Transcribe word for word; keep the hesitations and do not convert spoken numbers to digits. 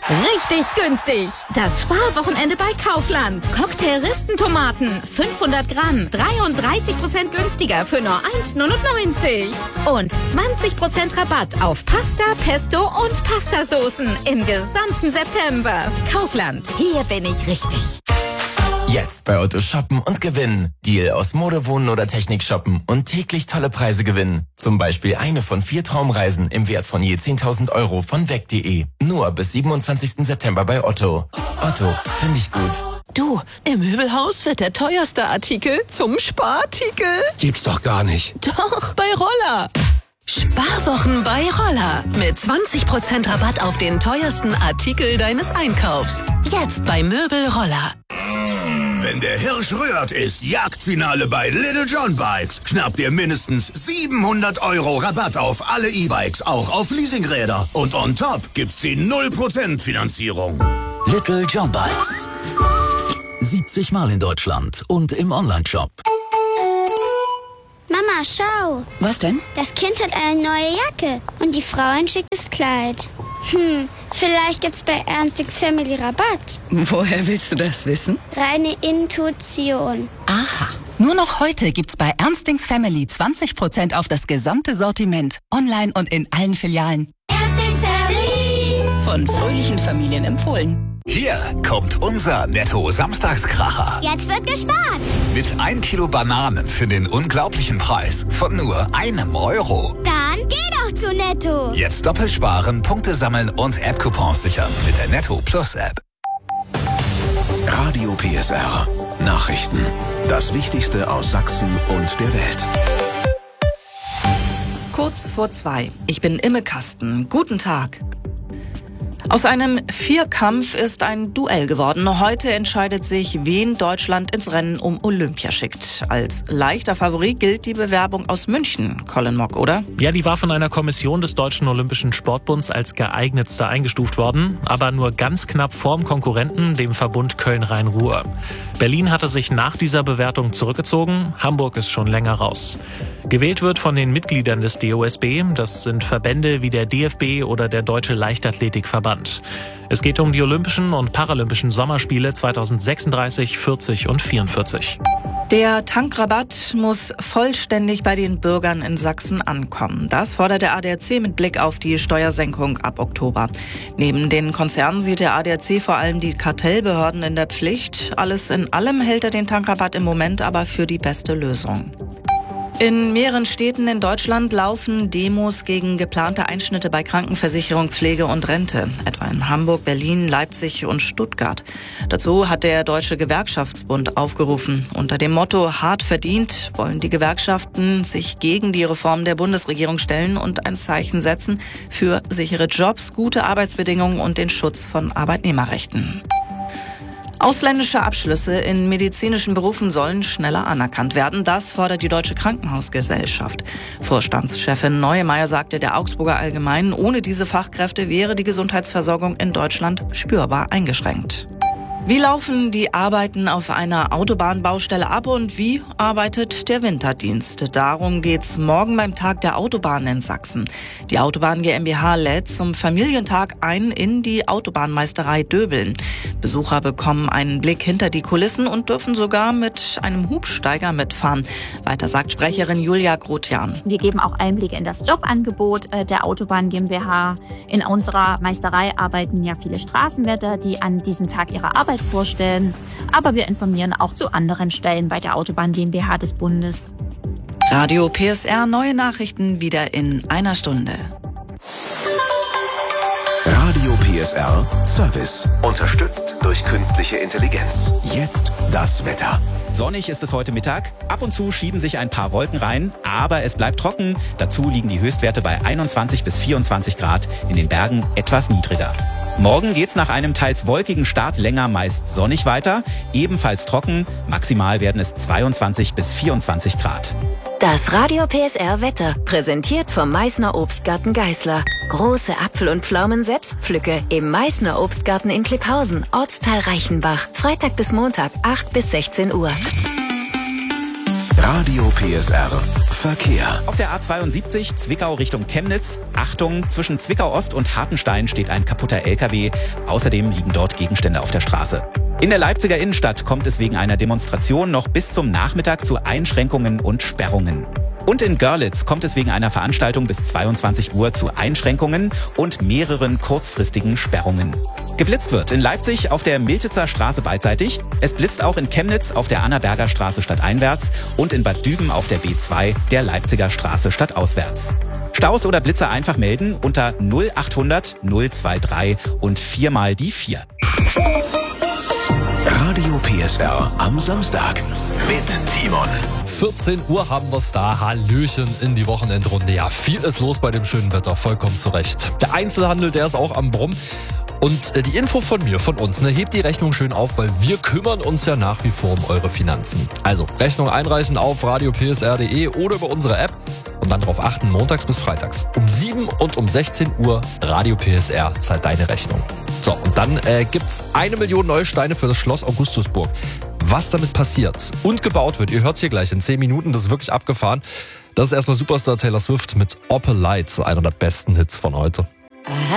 Richtig günstig. Das Sparwochenende bei Kaufland. Cocktail-Ristentomaten, fünfhundert Gramm, dreiunddreißig Prozent günstiger für nur eins neunundneunzig. Und zwanzig Prozent Rabatt auf Pasta, Pesto und Pastasoßen im gesamten September. Kaufland, hier bin ich richtig. Jetzt bei Otto shoppen und gewinnen. Deal aus Mode, Wohnen oder Technik shoppen und täglich tolle Preise gewinnen. Zum Beispiel eine von vier Traumreisen im Wert von je zehntausend Euro von weg punkt de. Nur bis siebenundzwanzigsten September bei Otto. Otto, finde ich gut. Du, im Möbelhaus wird der teuerste Artikel zum Sparartikel. Gibt's doch gar nicht. Doch, bei Roller. Sparwochen bei Roller. Mit zwanzig Prozent Rabatt auf den teuersten Artikel deines Einkaufs. Jetzt bei Möbel Roller. Wenn der Hirsch rührt, ist Jagdfinale bei Little John Bikes. Schnappt ihr mindestens siebenhundert Euro Rabatt auf alle E-Bikes, auch auf Leasingräder. Und on top gibt's die null Prozent Finanzierung. Little John Bikes. siebzig Mal in Deutschland und im Onlineshop. Mama, schau. Was denn? Das Kind hat eine neue Jacke und die Frau ein schickes Kleid. Hm, vielleicht gibt's bei Ernstings Family Rabatt. Woher willst du das wissen? Reine Intuition. Aha. Nur noch heute gibt's bei Ernstings Family zwanzig Prozent auf das gesamte Sortiment. Online und in allen Filialen. Ernstings Family. Von fröhlichen Familien empfohlen. Hier kommt unser Netto-Samstagskracher. Jetzt wird gespart. Mit ein Kilo Bananen für den unglaublichen Preis von nur einem Euro. Dann geh doch zu Netto. Jetzt doppelt sparen, Punkte sammeln und App-Coupons sichern mit der Netto Plus App. Radio P S R. Nachrichten. Das Wichtigste aus Sachsen und der Welt. Kurz vor zwei. Ich bin Imme Kasten. Guten Tag. Aus einem Vierkampf ist ein Duell geworden. Heute entscheidet sich, wen Deutschland ins Rennen um Olympia schickt. Als leichter Favorit gilt die Bewerbung aus München. Colin Mock, oder? Ja, die war von einer Kommission des Deutschen Olympischen Sportbunds als geeignetste eingestuft worden, aber nur ganz knapp vorm Konkurrenten, dem Verbund Köln-Rhein-Ruhr. Berlin hatte sich nach dieser Bewertung zurückgezogen, Hamburg ist schon länger raus. Gewählt wird von den Mitgliedern des D O S B, das sind Verbände wie der D F B oder der Deutsche Leichtathletikverband. Es geht um die Olympischen und Paralympischen Sommerspiele zweitausendsechsunddreißig, vierzig und vierundvierzig. Der Tankrabatt muss vollständig bei den Bürgern in Sachsen ankommen. Das fordert der A D A C mit Blick auf die Steuersenkung ab Oktober. Neben den Konzernen sieht der A D A C vor allem die Kartellbehörden in der Pflicht. Alles in allem hält er den Tankrabatt im Moment aber für die beste Lösung. In mehreren Städten in Deutschland laufen Demos gegen geplante Einschnitte bei Krankenversicherung, Pflege und Rente, etwa in Hamburg, Berlin, Leipzig und Stuttgart. Dazu hat der Deutsche Gewerkschaftsbund aufgerufen. Unter dem Motto Hart verdient wollen die Gewerkschaften sich gegen die Reform der Bundesregierung stellen und ein Zeichen setzen für sichere Jobs, gute Arbeitsbedingungen und den Schutz von Arbeitnehmerrechten. Ausländische Abschlüsse in medizinischen Berufen sollen schneller anerkannt werden. Das fordert die Deutsche Krankenhausgesellschaft. Vorstandschefin Neuemeier sagte der Augsburger Allgemeinen, ohne diese Fachkräfte wäre die Gesundheitsversorgung in Deutschland spürbar eingeschränkt. Wie laufen die Arbeiten auf einer Autobahnbaustelle ab und wie arbeitet der Winterdienst? Darum geht's morgen beim Tag der Autobahn in Sachsen. Die Autobahn GmbH lädt zum Familientag ein in die Autobahnmeisterei Döbeln. Besucher bekommen einen Blick hinter die Kulissen und dürfen sogar mit einem Hubsteiger mitfahren. Weiter sagt Sprecherin Julia Grotjan. Wir geben auch Einblicke in das Jobangebot der Autobahn GmbH. In unserer Meisterei arbeiten ja viele Straßenwärter, die an diesem Tag ihre Arbeit vorstellen. Aber wir informieren auch zu anderen Stellen bei der Autobahn GmbH des Bundes. Radio P S R, neue Nachrichten wieder in einer Stunde. Radio P S R Service. Unterstützt durch künstliche Intelligenz. Jetzt das Wetter. Sonnig ist es heute Mittag. Ab und zu schieben sich ein paar Wolken rein, aber es bleibt trocken. Dazu liegen die Höchstwerte bei einundzwanzig bis vierundzwanzig Grad, in den Bergen etwas niedriger. Morgen geht's nach einem teils wolkigen Start länger meist sonnig weiter, ebenfalls trocken. Maximal werden es zweiundzwanzig bis vierundzwanzig Grad. Das Radio P S R Wetter, präsentiert vom Meißner Obstgarten Geißler. Große Apfel- und Pflaumen-Selbstpflücke im Meißner Obstgarten in Klipphausen, Ortsteil Reichenbach. Freitag bis Montag, acht bis sechzehn Uhr. Radio P S R Verkehr. Auf der A zweiundsiebzig Zwickau Richtung Chemnitz. Achtung, zwischen Zwickau Ost und Hartenstein steht ein kaputter L K W. Außerdem liegen dort Gegenstände auf der Straße. In der Leipziger Innenstadt kommt es wegen einer Demonstration noch bis zum Nachmittag zu Einschränkungen und Sperrungen. Und in Görlitz kommt es wegen einer Veranstaltung bis zweiundzwanzig Uhr zu Einschränkungen und mehreren kurzfristigen Sperrungen. Geblitzt wird in Leipzig auf der Miltitzer Straße beidseitig. Es blitzt auch in Chemnitz auf der Annaberger Straße stadteinwärts und in Bad Düben auf der B zwei der Leipziger Straße stadtauswärts. Staus oder Blitzer einfach melden unter null achthundert null drei drei und viermal die vier. Radio P S R am Samstag mit Timon. vierzehn Uhr haben wir es da. Hallöchen in die Wochenendrunde. Ja, viel ist los bei dem schönen Wetter, vollkommen zu Recht. Der Einzelhandel, der ist auch am Brummen. Und äh, die Info von mir, von uns, ne, hebt die Rechnung schön auf, weil wir kümmern uns ja nach wie vor um eure Finanzen. Also Rechnung einreichen auf radio p s r punkt d e oder über unsere App und dann darauf achten, montags bis freitags. Um sieben und um sechzehn Uhr Radio P S R zahlt deine Rechnung. So, und dann äh, gibt's eine Million neue Steine für das Schloss Augustusburg. Was damit passiert und gebaut wird, ihr hört's hier gleich in zehn Minuten, das ist wirklich abgefahren. Das ist erstmal Superstar Taylor Swift mit Opal Light, einer der besten Hits von heute.